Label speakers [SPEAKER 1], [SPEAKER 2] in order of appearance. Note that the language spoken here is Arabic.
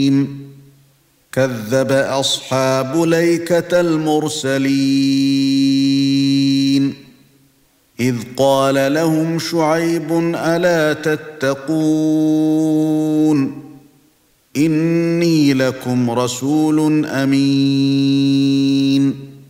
[SPEAKER 1] كذب أصحاب الأيكة المرسلين إذ قال لهم شعيب ألا تتقون؟ إني لكم رسول أمين